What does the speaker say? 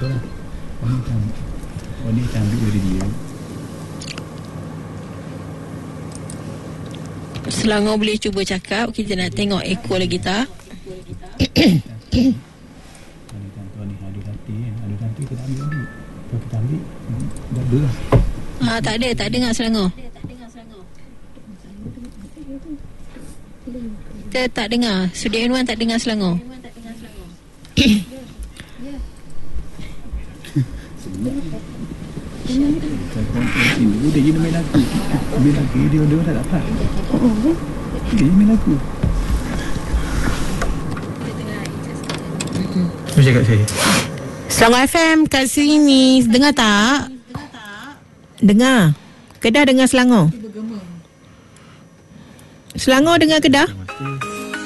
betul lah. Wanita ambil dari dia. Selangor boleh cuba cakap. Kita nak tengok ekor lagi tak. Tuan ni ada hati kan. Ada hati kita ambil. Kalau kita ambil dah belah. Tak dengar Selangor. Kita tak dengar. Sudian Wan tak dengar Selangor. Dia je main lagu. Main lagu dia tak dapat. Dia main lagu. Macam kat saya. Selangor FM kat sini. Dengar tak? Dengar. Kedah dengar Selangor. Selangor dengar Kedah.